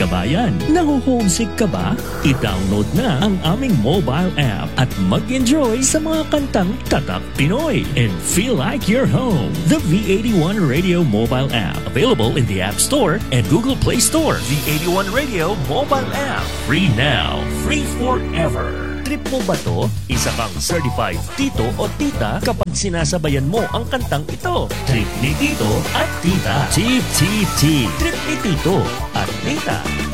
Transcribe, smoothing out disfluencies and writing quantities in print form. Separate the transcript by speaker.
Speaker 1: bayan. Naho-homesick ka ba? I-download na ang aming mobile app at mag-enjoy sa mga kantang Tatak Pinoy and feel like you're home. The V81 Radio mobile app, available in the App Store and Google Play Store. V81 Radio mobile app, free now, free forever. Trip mo ba to? Isa kang certified tito o tita kapag sinasabayan mo ang kantang ito. Trip ni tito at tita. TTT. Trip ni tito at tita.